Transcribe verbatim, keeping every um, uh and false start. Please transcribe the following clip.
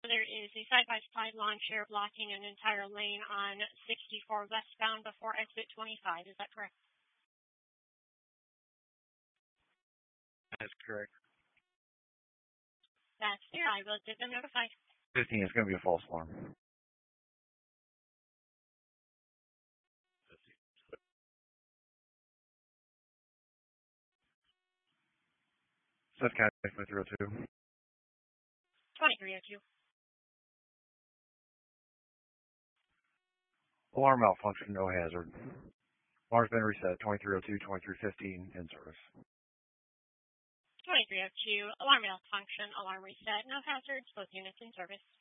there is a side-by-side lawn chair blocking an entire lane on sixty-four westbound before exit twenty-five. Is that correct? That's correct. That's fair. I will get them notified. fifteen is going to be a false alarm. Suffolk County twenty-three oh two. twenty-three oh two. Alarm malfunction, no hazard. Alarm's been reset. twenty-three oh two, twenty-three fifteen in service. twenty-three oh two. Alarm malfunction, alarm reset, no hazards, both units in service.